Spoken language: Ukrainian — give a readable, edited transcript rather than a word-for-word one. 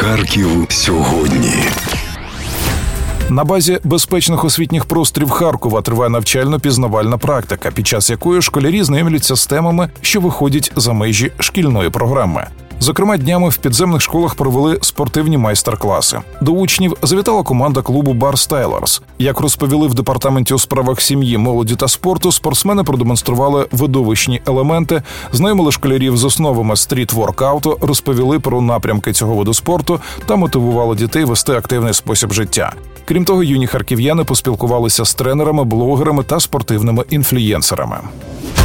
Харків сьогодні. На базі безпечних освітніх просторів Харкова триває навчально-пізнавальна практика, під час якої школярі знайомляться з темами, що виходять за межі шкільної програми. Зокрема, днями в підземних школах провели спортивні майстер-класи. До учнів завітала команда клубу Бар Стайлерс. Як розповіли в департаменті у справах сім'ї, молоді та спорту, спортсмени продемонстрували видовищні елементи, знайомили школярів з основами стріт-воркауту, розповіли про напрямки цього виду спорту та мотивували дітей вести активний спосіб життя. Крім того, юні харків'яни поспілкувалися з тренерами, блогерами та спортивними інфлюєнсерами.